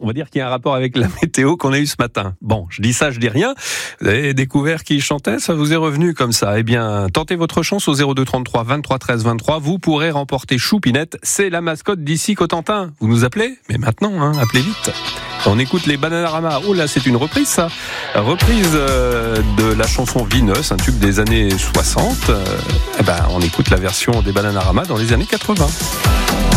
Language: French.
va dire qu'il y a un rapport avec la météo qu'on a eue ce matin. Bon, je dis ça, je dis rien. Vous avez découvert qui chantait, ça vous est revenu comme ça. Eh bien, tentez votre chance au 02 33 23 13 23. Vous pourrez remporter Choupinette. C'est la mascotte d'ici Cotentin. Vous nous appelez? Mais maintenant, appelez vite. On écoute les Bananarama. Oh là, c'est une reprise, ça. Reprise de la chanson Vinos, un tube des années 60. On écoute la version des Bananarama dans les années 80.